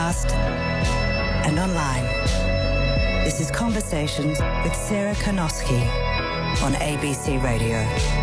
podcast and online. This is Conversations with Sarah Karnosky on ABC Radio.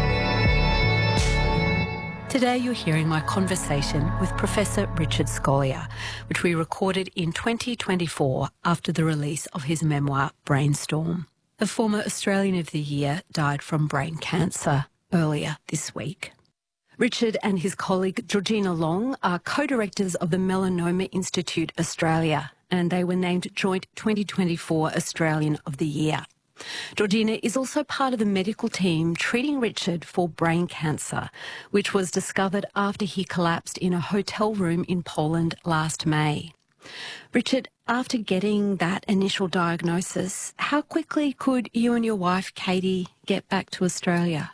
Today you're hearing my conversation with Professor Richard Scolyer, which we recorded in 2024 after the release of his memoir, Brainstorm. The former Australian of the Year died from brain cancer earlier this week. Richard and his colleague Georgina Long are co-directors of the Melanoma Institute Australia, and they were named Joint 2024 Australian of the Year. Georgina is also part of the medical team treating Richard for brain cancer, which was discovered after he collapsed in a hotel room in Poland last May. Richard, after getting that initial diagnosis, how quickly could you and your wife, Katie, get back to Australia?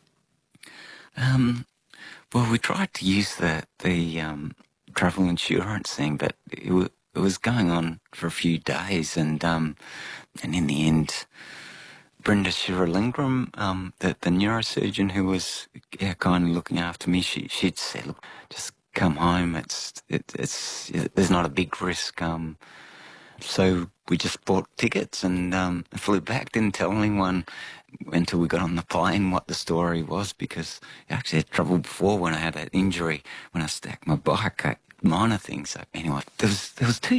Well, we tried to use the travel insurance thing, but it was going on for a few days, and in the end, Brenda Shiralingam, the neurosurgeon who was kind of looking after me, she'd said, "Look, just come home. It's there's not a big risk." So we just bought tickets and flew back. Didn't tell anyone until we got on the plane what the story was, because I actually had trouble before when I had that injury when I stacked my bike. Minor things. So anyway, there was two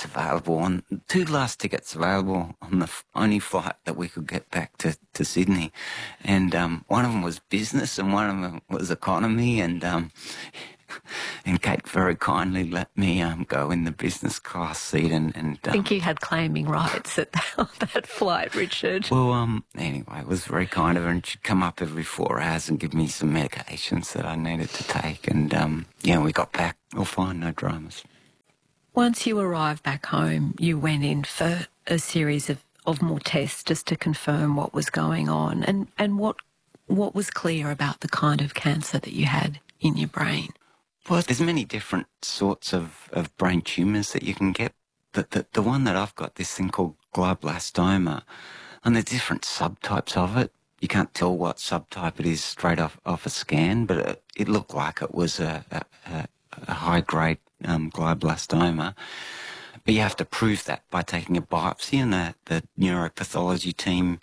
last tickets available on the only flight that we could get back to Sydney, and one of them was business and one of them was economy, and Kate very kindly let me go in the business class seat, and I think you had claiming rights at that flight, Richard. Well, anyway, it was very kind of her, and she'd come up every 4 hours and give me some medications that I needed to take, and we got back all fine, no dramas. Once you arrived back home, you went in for a series of more tests just to confirm what was going on, and what was clear about the kind of cancer that you had in your brain? Well, there's many different sorts of brain tumours that you can get. The one that I've got, this thing called glioblastoma, and there's different subtypes of it. You can't tell what subtype it is straight off a scan, but it looked like it was a high-grade glioblastoma. But you have to prove that by taking a biopsy, and the neuropathology team,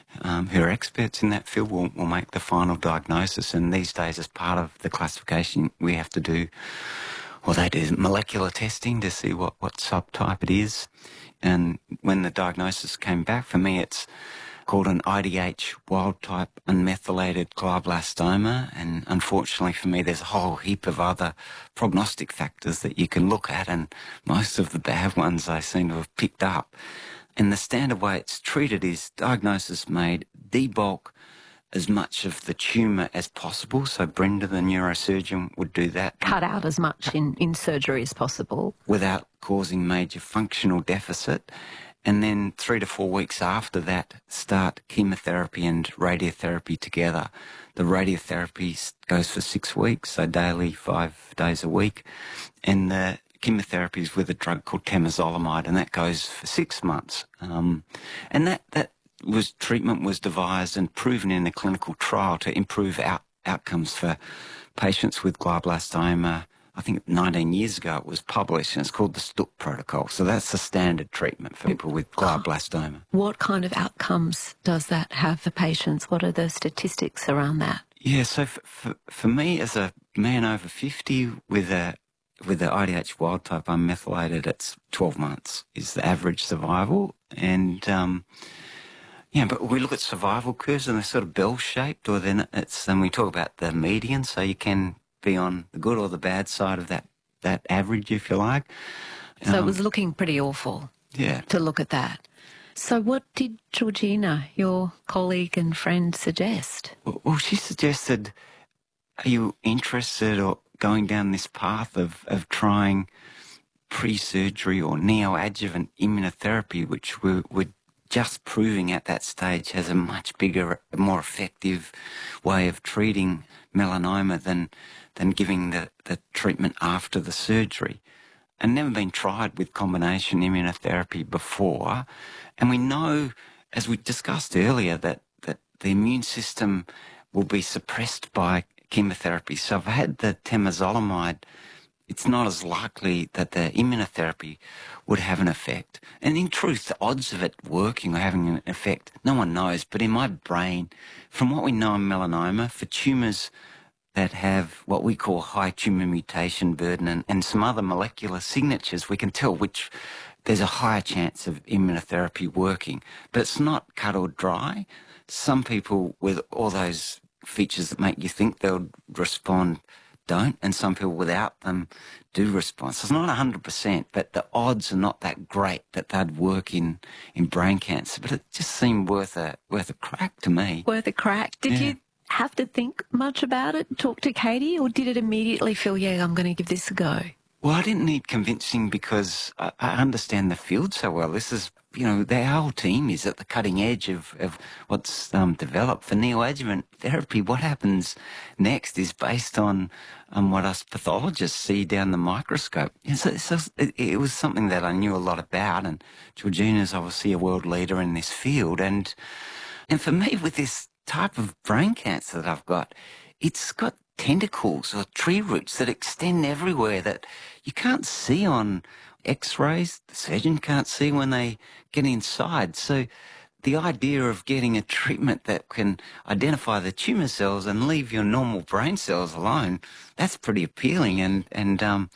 who are experts in that field, will make the final diagnosis. And these days, as part of the classification, we have to do, well, they do molecular testing to see what subtype it is. And when the diagnosis came back, for me, it's called an IDH wild-type unmethylated glioblastoma, and unfortunately for me there's a whole heap of other prognostic factors that you can look at, and most of the bad ones I seem to have picked up. And the standard way it's treated is diagnosis made, debulk as much of the tumour as possible, so Brenda, the neurosurgeon, would do that. Cut out as much in surgery as possible. Without causing major functional deficit. And then 3 to 4 weeks after that, start chemotherapy and radiotherapy together. The radiotherapy goes for 6 weeks, so daily, 5 days a week. And the chemotherapy is with a drug called temozolomide, and that goes for 6 months. And that treatment was devised and proven in a clinical trial to improve outcomes for patients with glioblastoma. I think 19 years ago it was published, and it's called the Stupp protocol. So that's the standard treatment for people with glioblastoma. What kind of outcomes does that have for patients? What are the statistics around that? Yeah, so for me, as a man over 50 with the IDH wild type unmethylated, it's 12 months is the average survival. And but we look at survival curves and they're sort of bell-shaped, or then and we talk about the median, so you can be on the good or the bad side of that average, if you like. So it was looking pretty awful. Yeah. To look at that. So what did Georgina, your colleague and friend, suggest? Well, she suggested, are you interested or going down this path of trying pre-surgery or neoadjuvant immunotherapy, which we're just proving at that stage has a much bigger, more effective way of treating melanoma than giving the treatment after the surgery. And never been tried with combination immunotherapy before. And we know, as we discussed earlier, that the immune system will be suppressed by chemotherapy. So I've had the temozolomide it's not as likely that the immunotherapy would have an effect. And in truth, the odds of it working or having an effect, no one knows. But in my brain, from what we know in melanoma, for tumours that have what we call high tumour mutation burden and some other molecular signatures, we can tell which there's a higher chance of immunotherapy working. But it's not cut or dry. Some people with all those features that make you think they'll respond don't, and some people without them do respond. So it's not 100%, but the odds are not that great that they'd work in brain cancer. But it just seemed worth a crack to me. Worth a crack. Did you have to think much about it, talk to Katie, or did it immediately feel, yeah, I'm going to give this a go? Well, I didn't need convincing because I understand the field so well. This is, our whole team is at the cutting edge of what's developed. For neoadjuvant therapy, what happens next is based on what us pathologists see down the microscope. So it was something that I knew a lot about, and Georgina's obviously a world leader in this field. And for me, with this type of brain cancer that I've got, it's got tentacles or tree roots that extend everywhere that you can't see on x-rays. The surgeon can't see when they get inside. So the idea of getting a treatment that can identify the tumour cells and leave your normal brain cells alone, that's pretty appealing. And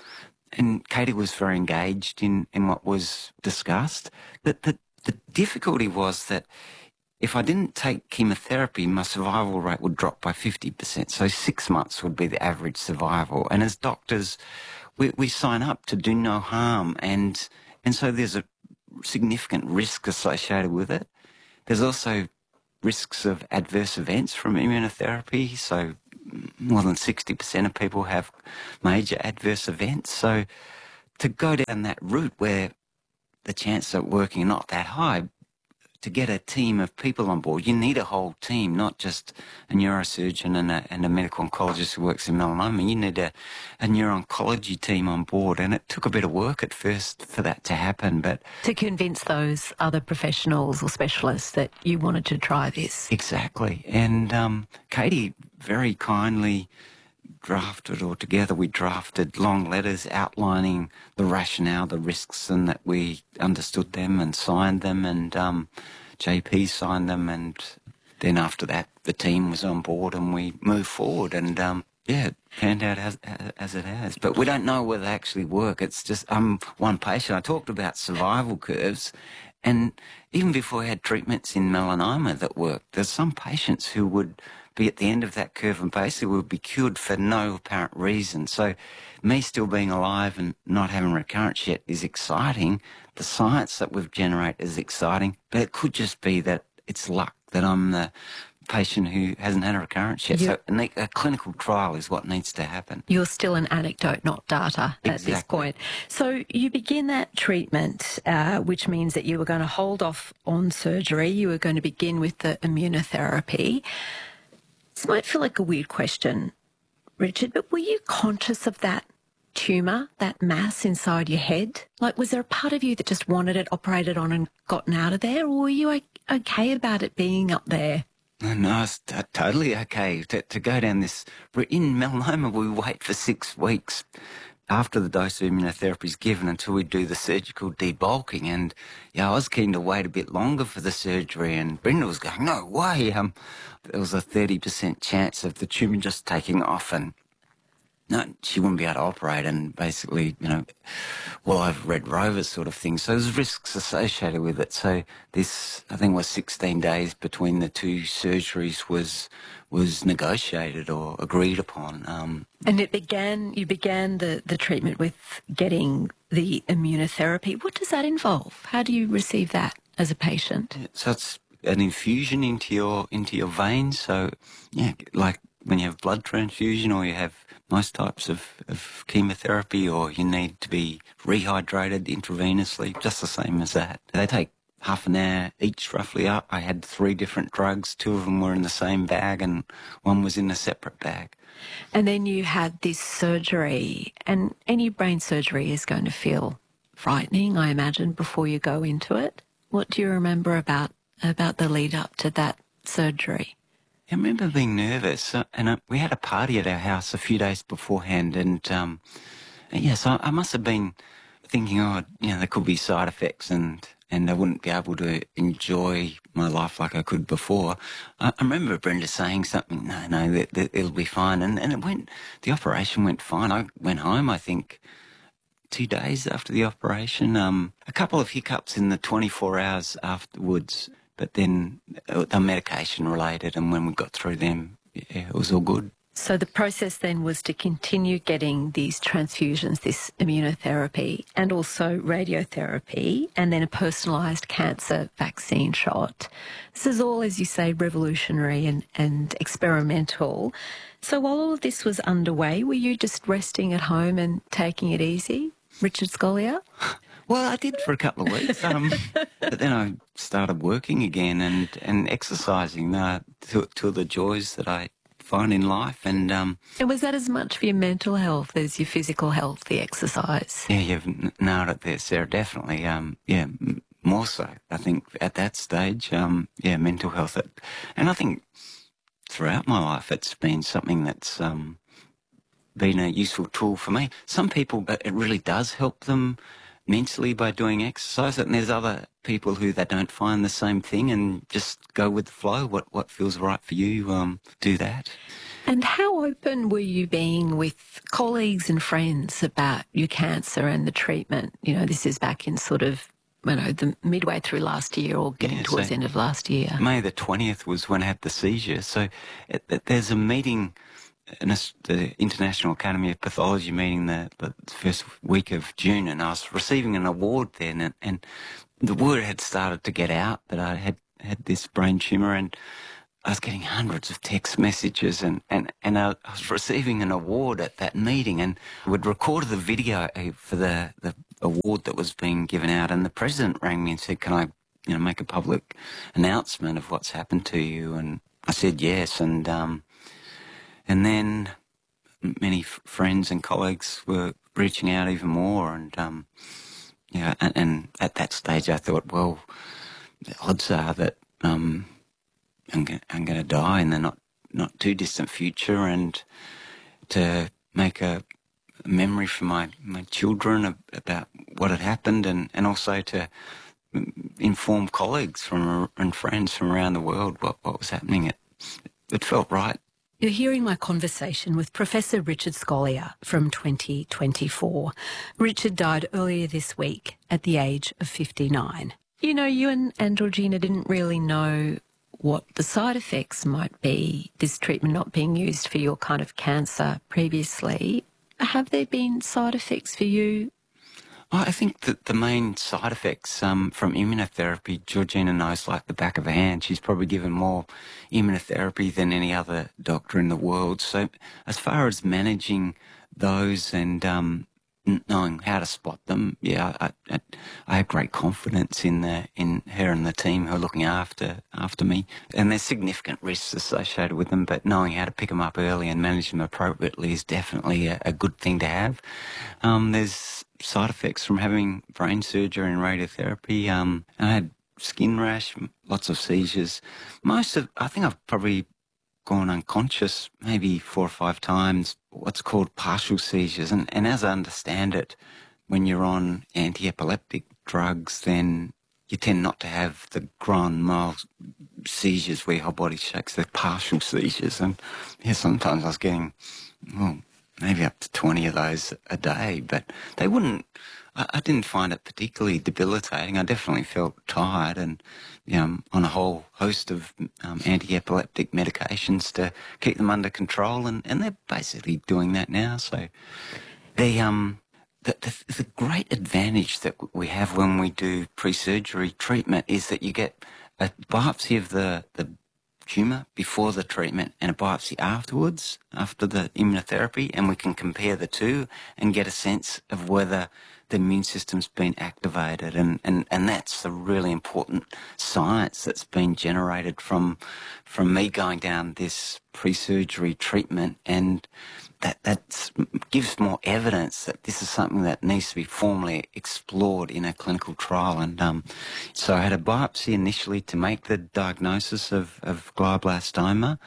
Katie was very engaged in what was discussed. But the difficulty was that if I didn't take chemotherapy, my survival rate would drop by 50%. So 6 months would be the average survival. And as doctors, we sign up to do no harm. And so there's a significant risk associated with it. There's also risks of adverse events from immunotherapy. So more than 60% of people have major adverse events. So to go down that route where the chances of working are not that high, to get a team of people on board, you need a whole team, not just a neurosurgeon and a medical oncologist who works in melanoma. You need a neuro-oncology team on board, and it took a bit of work at first for that to happen. But to convince those other professionals or specialists that you wanted to try this. Exactly. And Katie very kindly we drafted long letters outlining the rationale, the risks, and that we understood them and signed them, and JP signed them, and then after that the team was on board and we moved forward, and it panned out as it has. But we don't know whether they actually work. It's just, I'm one patient. I talked about survival curves, and even before we had treatments in melanoma that worked, there's some patients who would be at the end of that curve and basically would be cured for no apparent reason. So me still being alive and not having recurrence yet is exciting. The science that we've generated is exciting, but it could just be that it's luck that I'm the patient who hasn't had a recurrence yet. So a clinical trial is what needs to happen. You're still an anecdote, not data at this point. So you begin that treatment, which means that you were going to hold off on surgery. You were going to begin with the immunotherapy. This might feel like a weird question, Richard, but were you conscious of that tumour, that mass inside your head? Like, was there a part of you that just wanted it operated on and gotten out of there, or were you okay about it being up there? No, it's totally okay to go down this. In melanoma, we wait for 6 weeks after the dose of immunotherapy is given until we do the surgical debulking. And I was keen to wait a bit longer for the surgery, and Brenda was going, no way. There was a 30% chance of the tumour just taking off, and no, she wouldn't be able to operate, and basically, I've Red Rover sort of thing. So there's risks associated with it. So this, I think, was 16 days between the two surgeries was negotiated or agreed upon. And you began the treatment with getting the immunotherapy. What does that involve? How do you receive that as a patient? So it's an infusion into your veins. So like when you have blood transfusion, or you have most types of chemotherapy, or you need to be rehydrated intravenously, just the same as that. They take half an hour each, roughly. I had 3 different drugs. 2 of them were in the same bag and 1 was in a separate bag. And then you had this surgery, and any brain surgery is going to feel frightening, I imagine, before you go into it. What do you remember about the lead up to that surgery? I remember being nervous, and we had a party at our house a few days beforehand, and Yes, I must have been thinking, there could be side effects and I wouldn't be able to enjoy my life like I could before. I remember Brenda saying something, no, that it'll be fine. And the operation went fine. I went home, I think, 2 days after the operation. A couple of hiccups in the 24 hours afterwards, but then they're medication related, and when we got through them, it was all good. So the process then was to continue getting these transfusions, this immunotherapy, and also radiotherapy, and then a personalised cancer vaccine shot. This is all, as you say, revolutionary and experimental. So while all of this was underway, were you just resting at home and taking it easy, Richard Scolyer? Well, I did for a couple of weeks, but then I started working again and exercising, two of the joys that I find in life. And was that as much for your mental health as your physical health, the exercise? Yeah, you've nailed it there, Sarah, definitely. More so, I think, at that stage, mental health. And I think throughout my life it's been something that's been a useful tool for me. Some people, it really does help them mentally by doing exercise, and there's other people who they don't find the same thing and just go with the flow. What feels right for you, do that. And how open were you being with colleagues and friends about your cancer and the treatment? You know, this is back in sort of, the midway through last year or getting towards the end of last year. May the 20th was when I had the seizure. So there's a meeting, the International Academy of Pathology meeting the first week of June, and I was receiving an award then, and the word had started to get out that I had this brain tumour, and I was getting hundreds of text messages, and I was receiving an award at that meeting, and we'd recorded the video for the award that was being given out, and the president rang me and said, can I make a public announcement of what's happened to you? And I said yes, and then many friends and colleagues were reaching out even more, and and at that stage I thought, well, the odds are that I'm going to die in the not too distant future, and to make a memory for my children about what had happened, and also to inform colleagues and friends from around the world what was happening. It felt right. You're hearing my conversation with Professor Richard Scolyer from 2024. Richard died earlier this week at the age of 59. You know, you and Georgina didn't really know what the side effects might be, this treatment not being used for your kind of cancer previously. Have there been side effects for you? I think that the main side effects from immunotherapy, Georgina knows like the back of her hand. She's probably given more immunotherapy than any other doctor in the world. So as far as managing those and knowing how to spot them, I have great confidence in her and the team who are looking after me. And there's significant risks associated with them, but knowing how to pick them up early and manage them appropriately is definitely a good thing to have. There's side effects from having brain surgery and radiotherapy. I had skin rash, lots of seizures. I think I've probably gone unconscious maybe 4 or 5 times, what's called partial seizures. And as I understand it, when you're on anti-epileptic drugs, then you tend not to have the grand mal seizures where your whole body shakes, the partial seizures. And sometimes I was getting, maybe up to 20 of those a day, but they wouldn't, I didn't find it particularly debilitating. I definitely felt tired and, on a whole host of anti-epileptic medications to keep them under control, and they're basically doing that now. So the great advantage that we have when we do pre-surgery treatment is that you get a biopsy of the tumour before the treatment and a biopsy afterwards, after the immunotherapy, and we can compare the two and get a sense of whether the immune system's been activated, and that's a really important science that's been generated from me going down this pre-surgery treatment, and that gives more evidence that this is something that needs to be formally explored in a clinical trial. And so I had a biopsy initially to make the diagnosis of glioblastoma,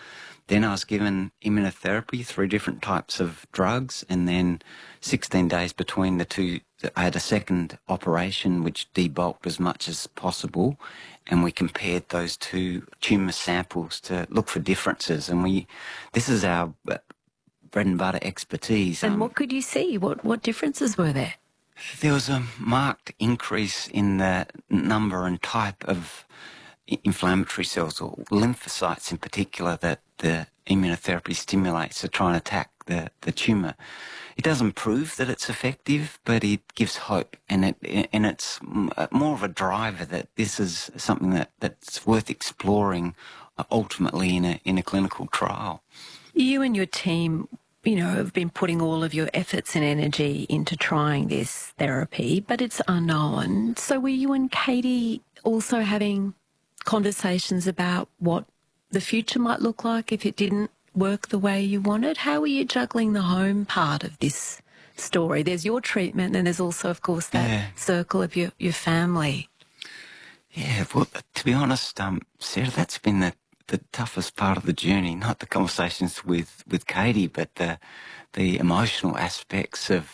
Then I was given immunotherapy, 3 different types of drugs, and then 16 days between the two, I had a second operation which debulked as much as possible, and we compared those 2 tumour samples to look for differences. And this is our bread and butter expertise. And what could you see? What differences were there? There was a marked increase in the number and type of inflammatory cells, or lymphocytes in particular, that the immunotherapy stimulates to try and attack the tumour. It doesn't prove that it's effective, but it gives hope, and it's more of a driver that this is something that's worth exploring ultimately in a clinical trial. You and your team, have been putting all of your efforts and energy into trying this therapy, but it's unknown. So were you and Katie also having conversations about what the future might look like if it didn't work the way you wanted? How were you juggling the home part of this story? There's your treatment, and there's also, of course, that circle of your family. Yeah, well, to be honest, Sarah, that's been the toughest part of the journey, not the conversations with Katie, but the emotional aspects of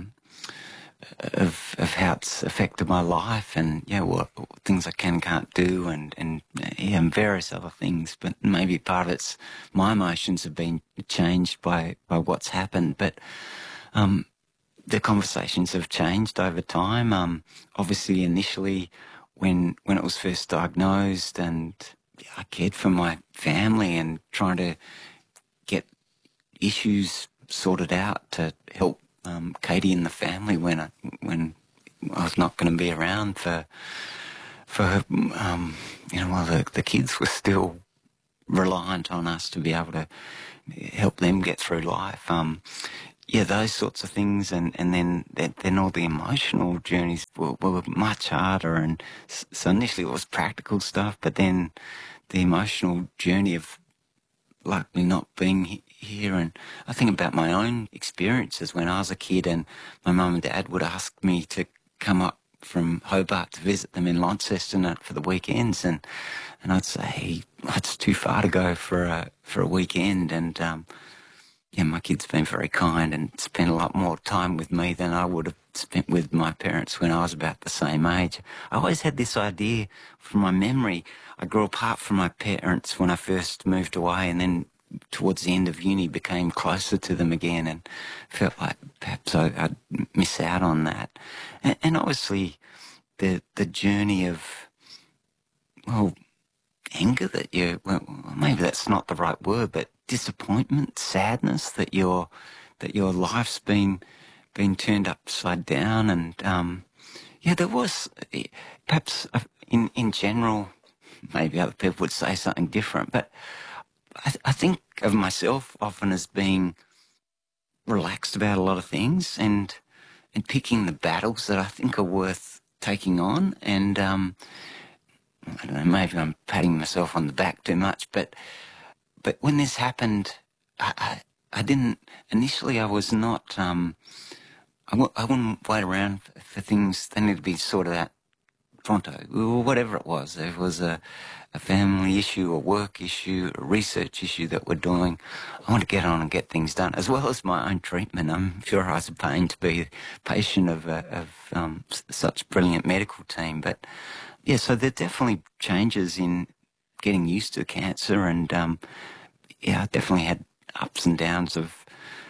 how it's affected my life, and what things I can and can't do, and various other things. But maybe part of it's my emotions have been changed by what's happened. But the conversations have changed over time. Obviously, initially, when it was first diagnosed, and I cared for my family and trying to get issues sorted out to help Katie and the family when I was not going to be around for her, while the kids were still reliant on us to be able to help them get through life. Those sorts of things, and then all the emotional journeys were much harder. And so initially it was practical stuff, but then the emotional journey of likely not being here. And I think about my own experiences when I was a kid, and my mum and dad would ask me to come up from Hobart to visit them in Launceston for the weekends, and I'd say it's too far to go for a weekend. And my kid's been very kind and spent a lot more time with me than I would have spent with my parents when I was about the same age. I always had this idea from my memory. I grew apart from my parents when I first moved away, and then towards the end of uni became closer to them again, and felt like perhaps I'd miss out on that. And obviously the journey of, anger maybe that's not the right word, but disappointment, sadness that your life's been turned upside down. And there was perhaps in general, maybe other people would say something different, but I think of myself often as being relaxed about a lot of things, and picking the battles that I think are worth taking on. And I don't know, maybe I'm patting myself on the back too much, but when this happened, I didn't, initially I was not, I wouldn't wait around for things. They need to be sorted out pronto, or whatever it was. There was a family issue, a work issue, a research issue that we're doing. I want to get on and get things done, as well as my own treatment. I'm sure I was a pain to be a patient of such a brilliant medical team. But so there are definitely changes in getting used to cancer, and I definitely had ups and downs of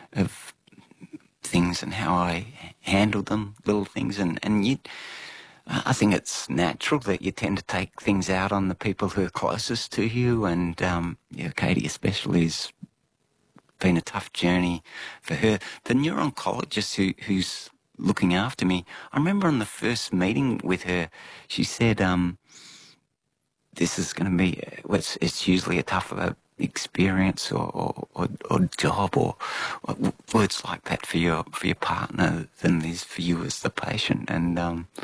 things and how I handled them, little things, and I think it's natural that you tend to take things out on the people who are closest to you, and Katie especially has been a tough journey for her. The neuro-oncologist who's looking after me, I remember on the first meeting with her, she said, this is going to be, it's usually a tougher experience or job or words like that for your partner than it is for you as the patient. And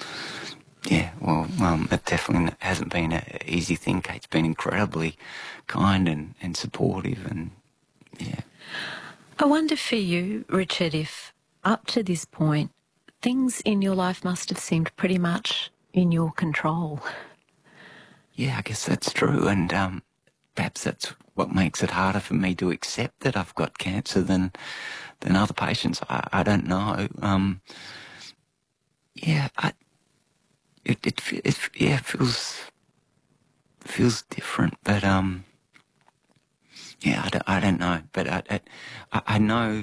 it definitely hasn't been an easy thing. Kate's been incredibly kind and supportive, and I wonder for you, Richard, if up to this point things in your life must have seemed pretty much in your control. Yeah, I guess that's true, and perhaps that's what makes it harder for me to accept that I've got cancer than other patients. I don't know. It feels different, but I don't know. But I know.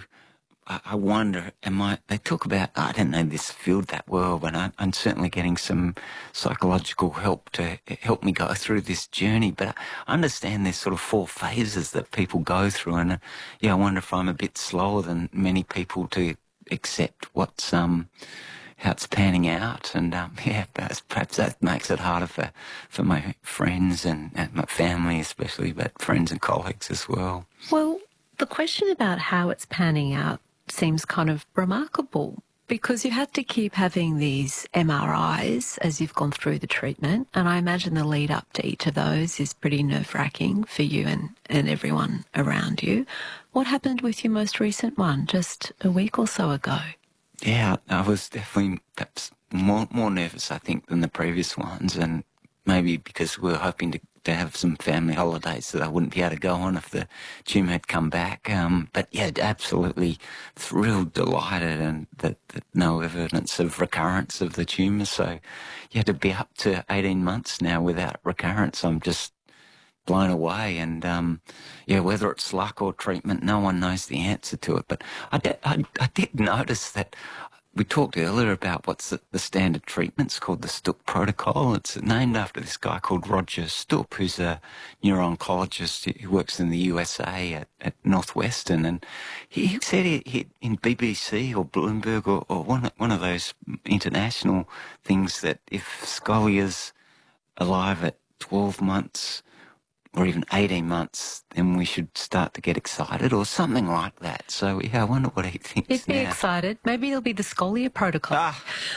I wonder, they talk about, I don't know this field that well, but I'm certainly getting some psychological help to help me go through this journey. But I understand there's sort of 4 phases that people go through, and I wonder if I'm a bit slower than many people to accept what's, how it's panning out. And, perhaps that makes it harder for my friends and my family especially, but friends and colleagues as well. Well, the question about how it's panning out seems kind of remarkable, because you had to keep having these MRIs as you've gone through the treatment, and I imagine the lead up to each of those is pretty nerve-wracking for you and everyone around you. What happened with your most recent one just a week or so ago? Yeah, I was definitely perhaps more nervous, I think, than the previous ones, and maybe because we were hoping to have some family holidays that I wouldn't be able to go on if the tumour had come back. But yeah, absolutely thrilled, delighted, and that no evidence of recurrence of the tumour. So yeah, to be up to 18 months now without recurrence, I'm just blown away. And whether it's luck or treatment, no one knows the answer to it. But I did notice that we talked earlier about what's the standard treatment's called the Stupp protocol. It's named after this guy called Roger Stupp, who's a neuro-oncologist who works in the USA at Northwestern. And he said he in BBC or Bloomberg or one of those international things that if Scolia's alive at 12 months or even 18 months, then we should start to get excited or something like that. So, yeah, I wonder what he thinks He'd be now. excited. Maybe it'll be the Scolia protocol.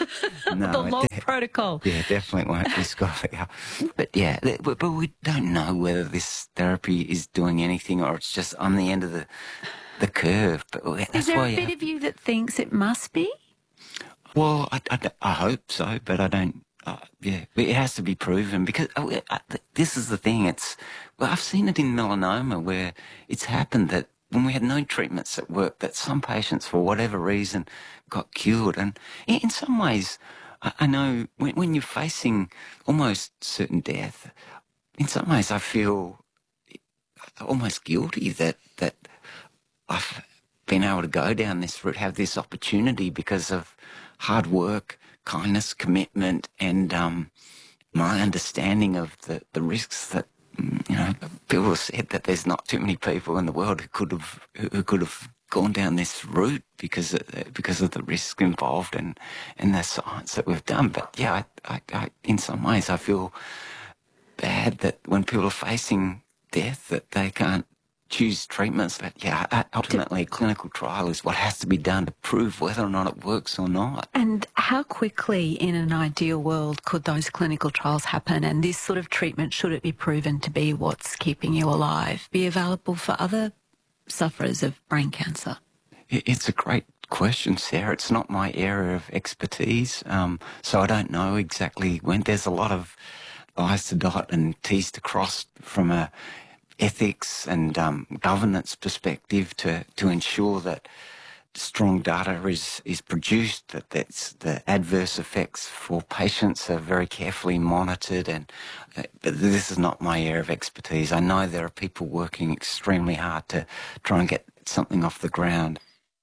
No, the long protocol. Yeah, definitely won't be Scolia. But, yeah, but we don't know whether this therapy is doing anything or it's just on the end of the curve. But that's is there why a bit of you that thinks it must be? Well, I hope so, but I don't. It has to be proven because this is the thing. I've seen it in melanoma where it's happened that when we had no treatments that worked, that some patients, for whatever reason, got cured. And in some ways, I know when you're facing almost certain death, in some ways I feel almost guilty that I've been able to go down this route, have this opportunity because of hard work, kindness, commitment, and my understanding of the risks that people have said that there's not too many people in the world who could have gone down this route because of the risk involved and the science that we've done. But yeah, I in some ways I feel bad that when people are facing death that they can't choose treatments. But yeah, ultimately a clinical trial is what has to be done to prove whether or not it works or not. And how quickly in an ideal world could those clinical trials happen, and this sort of treatment, should it be proven to be what's keeping you alive, be available for other sufferers of brain cancer? It's a great question, Sarah. It's not my area of expertise, so I don't know exactly when. There's a lot of I's to dot and T's to cross from a ethics and governance perspective to ensure that strong data is produced, that the adverse effects for patients are very carefully monitored. And but this is not my area of expertise. I know there are people working extremely hard to try and get something off the ground.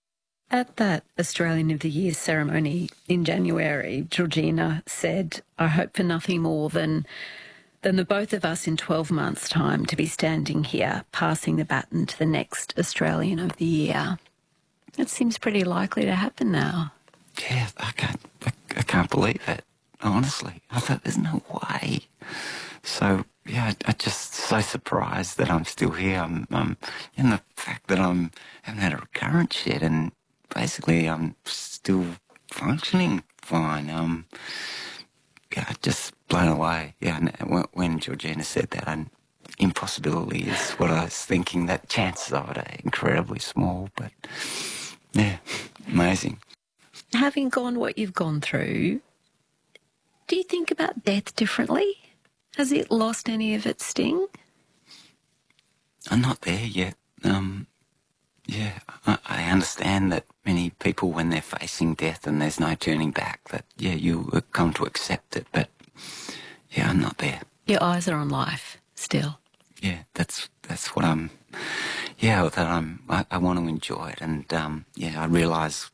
At that Australian of the Year ceremony in January, Georgina said, "I hope for nothing more than the both of us in 12 months' time to be standing here passing the baton to the next Australian of the Year." It seems pretty likely to happen now. Yeah, I can't believe it, honestly. I thought there's no way. So, yeah, I'm just so surprised that I'm still here. And the fact that I haven't had a recurrence yet, and basically I'm still functioning fine. Yeah, just blown away. Yeah, when Georgina said that, impossibility is what I was thinking. That chances of it are incredibly small, but yeah, amazing. Having gone what you've gone through, do you think about death differently? Has it lost any of its sting? I'm not there yet. Yeah, I understand that many people, when they're facing death and there's no turning back, that, you come to accept it. But, I'm not there. Your eyes are on life still. Yeah, that's what I want to enjoy it. And, I realise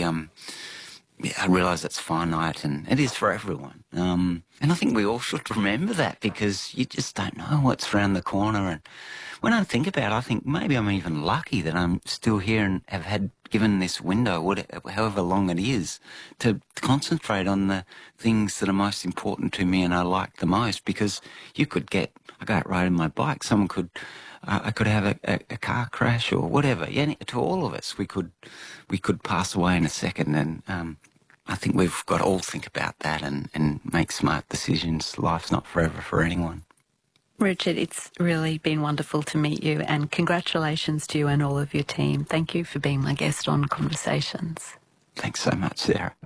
I realise it's finite and it is for everyone. And I think we all should remember that, because you just don't know what's around the corner. And when I think about it, I think maybe I'm even lucky that I'm still here and have had given this window, however long it is, to concentrate on the things that are most important to me and I like the most. Because I go out riding my bike, someone could, I could have a car crash or whatever. Yeah, to all of us, we could pass away in a second. And I think we've got to all think about that and make smart decisions. Life's not forever for anyone. Richard, it's really been wonderful to meet you, and congratulations to you and all of your team. Thank you for being my guest on Conversations. Thanks so much, Sarah.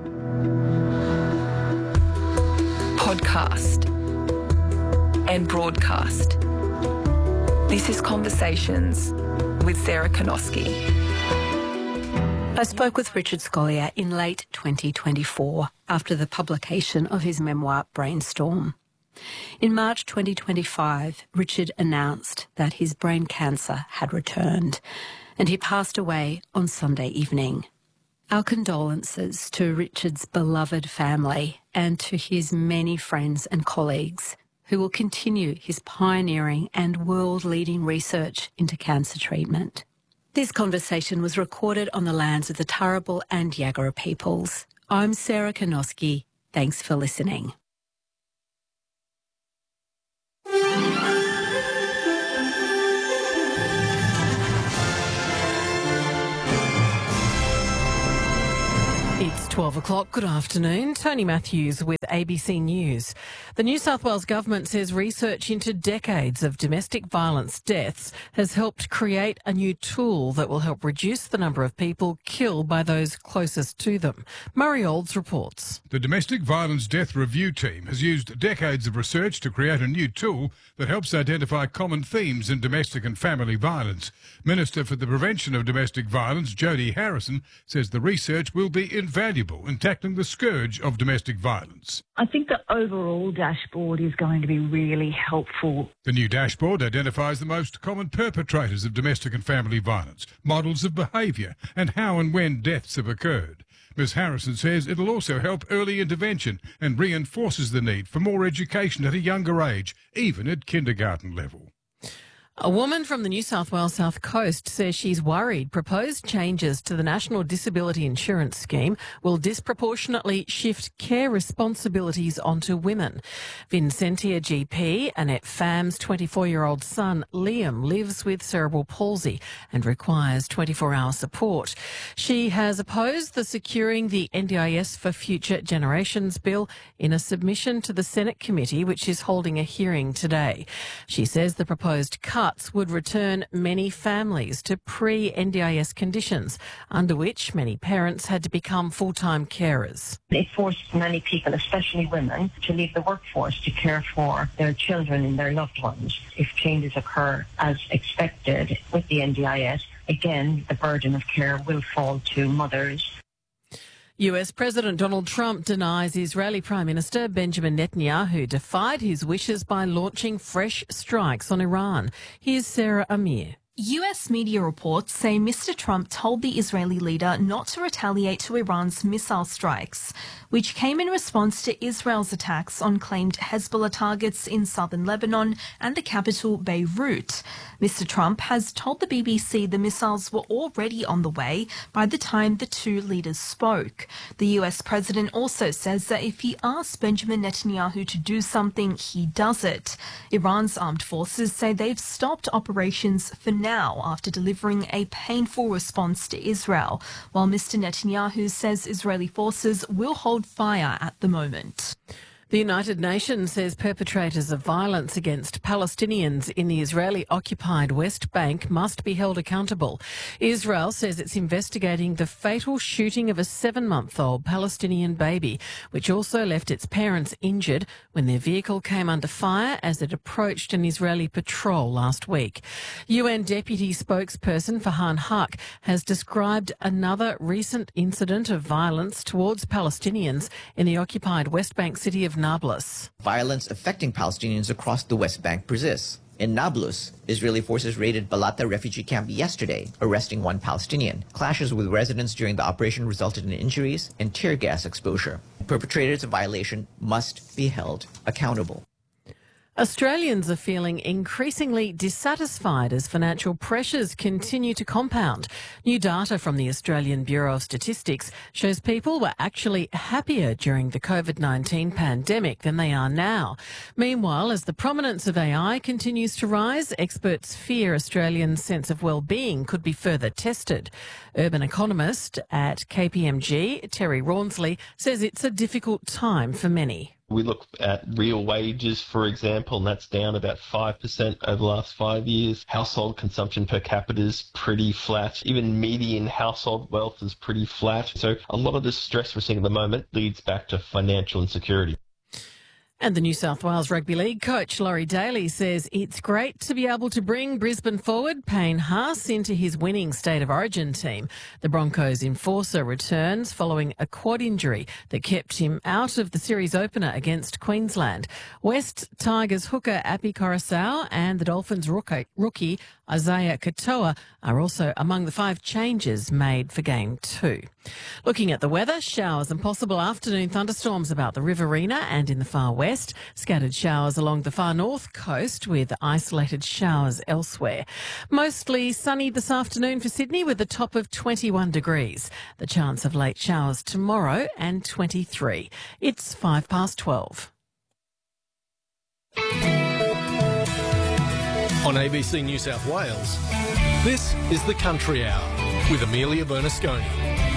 Podcast and broadcast. This is Conversations with Sarah Kanoski. I spoke with Richard Scolyer in late 2024 after the publication of his memoir, Brainstorm. In March 2025, Richard announced that his brain cancer had returned, and he passed away on Sunday evening. Our condolences to Richard's beloved family and to his many friends and colleagues who will continue his pioneering and world-leading research into cancer treatment. This conversation was recorded on the lands of the Turrbal and Yagara peoples. I'm Sarah Kanoski. Thanks for listening. It's 12 o'clock. Good afternoon. Tony Matthews with ABC News. The New South Wales government says research into decades of domestic violence deaths has helped create a new tool that will help reduce the number of people killed by those closest to them. Murray Olds reports. The Domestic Violence Death Review Team has used decades of research to create a new tool that helps identify common themes in domestic and family violence. Minister for the Prevention of Domestic Violence, Jody Harrison, says the research will be invaluable in tackling the scourge of domestic violence. I think the overall dashboard is going to be really helpful. The new dashboard identifies the most common perpetrators of domestic and family violence, models of behaviour, and how and when deaths have occurred. Ms Harrison says it'll also help early intervention and reinforces the need for more education at a younger age, even at kindergarten level. A woman from the New South Wales South Coast says she's worried proposed changes to the National Disability Insurance Scheme will disproportionately shift care responsibilities onto women. Vincentia GP, Annette Pham's 24-year-old son Liam lives with cerebral palsy and requires 24-hour support. She has opposed the Securing the NDIS for Future Generations bill in a submission to the Senate committee, which is holding a hearing today. She says the proposed cuts would return many families to pre-NDIS conditions, under which many parents had to become full-time carers. It forced many people, especially women, to leave the workforce to care for their children and their loved ones. If changes occur as expected with the NDIS, again, the burden of care will fall to mothers. US President Donald Trump denies Israeli Prime Minister Benjamin Netanyahu defied his wishes by launching fresh strikes on Iran. Here's Sarah Amir. US media reports say Mr. Trump told the Israeli leader not to retaliate to Iran's missile strikes, which came in response to Israel's attacks on claimed Hezbollah targets in southern Lebanon and the capital Beirut. Mr. Trump has told the BBC the missiles were already on the way by the time the two leaders spoke. The US president also says that if he asks Benjamin Netanyahu to do something, he does it. Iran's armed forces say they've stopped operations for now after delivering a painful response to Israel, while Mr. Netanyahu says Israeli forces will hold fire at the moment. The United Nations says perpetrators of violence against Palestinians in the Israeli-occupied West Bank must be held accountable. Israel says it's investigating the fatal shooting of a 7-month-old Palestinian baby, which also left its parents injured when their vehicle came under fire as it approached an Israeli patrol last week. UN Deputy Spokesperson Farhan Haq has described another recent incident of violence towards Palestinians in the occupied West Bank city of Nablus. Violence affecting Palestinians across the West Bank persists. In Nablus, Israeli forces raided Balata refugee camp yesterday, arresting 1 Palestinian. Clashes with residents during the operation resulted in injuries and tear gas exposure. Perpetrators of violation must be held accountable. Australians are feeling increasingly dissatisfied as financial pressures continue to compound. New data from the Australian Bureau of Statistics shows people were actually happier during the COVID-19 pandemic than they are now. Meanwhile, as the prominence of AI continues to rise, experts fear Australians' sense of well-being could be further tested. Urban economist at KPMG, Terry Rawnsley, says it's a difficult time for many. We look at real wages, for example, and that's down about 5% over the last 5 years. Household consumption per capita is pretty flat. Even median household wealth is pretty flat. So a lot of the stress we're seeing at the moment leads back to financial insecurity. And the New South Wales Rugby League coach Laurie Daly says it's great to be able to bring Brisbane forward Payne Haas into his winning State of Origin team. The Broncos enforcer returns following a quad injury that kept him out of the series opener against Queensland. West Tigers hooker Api Coruscant and the Dolphins rookie Isaiah Katoa are also among the 5 changes made for Game 2. Looking at the weather, showers and possible afternoon thunderstorms about the Riverina and in the far west. Scattered showers along the far north coast with isolated showers elsewhere. Mostly sunny this afternoon for Sydney with a top of 21 degrees. The chance of late showers tomorrow and 23. It's 12:05. On ABC New South Wales, this is the Country Hour with Amelia Bernasconi.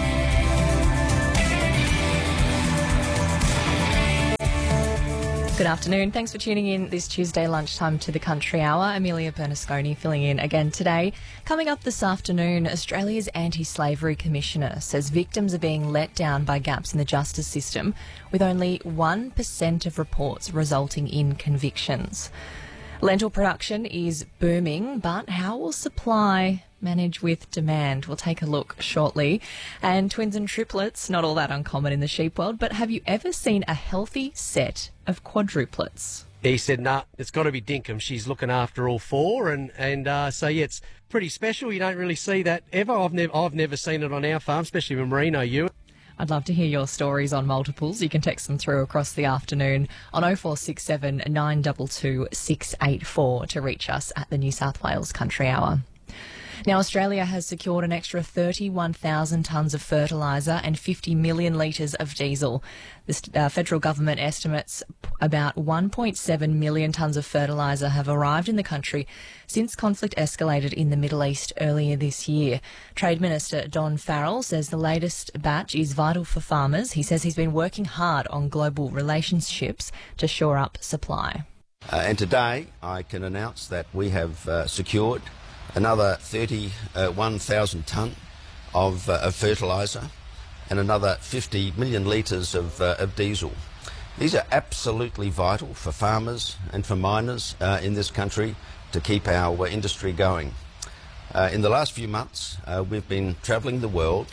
Good afternoon. Thanks for tuning in this Tuesday lunchtime to the Country Hour. Amelia Bernasconi filling in again today. Coming up this afternoon, Australia's Anti-Slavery Commissioner says victims are being let down by gaps in the justice system, with only 1% of reports resulting in convictions. Lentil production is booming, but how will supply manage with demand? We'll take a look shortly. And twins and triplets, not all that uncommon in the sheep world, but have you ever seen a healthy set of quadruplets? He said, nah, it's got to be Dinkum. She's looking after all 4, and so yeah, it's pretty special. You don't really see that ever. I've never seen it on our farm, especially with merino ewe. I'd love to hear your stories on multiples. You can text them through across the afternoon on 0467 922 684 to reach us at the New South Wales Country Hour. Now, Australia has secured an extra 31,000 tonnes of fertiliser and 50 million litres of diesel. The federal government estimates about 1.7 million tonnes of fertiliser have arrived in the country since conflict escalated in the Middle East earlier this year. Trade Minister Don Farrell says the latest batch is vital for farmers. He says he's been working hard on global relationships to shore up supply. And today I can announce that we have secured another 31,000 tonne of fertiliser and another 50 million litres of diesel. These are absolutely vital for farmers and for miners in this country to keep our industry going. In the last few months, we've been travelling the world